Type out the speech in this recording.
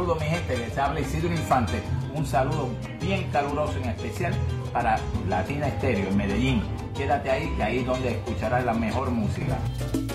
saludo, mi gente, les habla Isidro Infante. Un saludo bien caluroso, en especial para Latina Estéreo en Medellín. Quédate ahí, que ahí es donde escucharás la mejor música.